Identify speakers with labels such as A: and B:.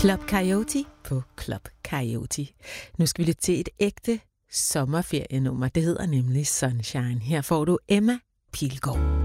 A: Club Coyote på Club Coyote. Nu skal vi lidt til et ægte sommerferienummer. Det hedder nemlig Sunshine. Her får du Emma Pilgaard.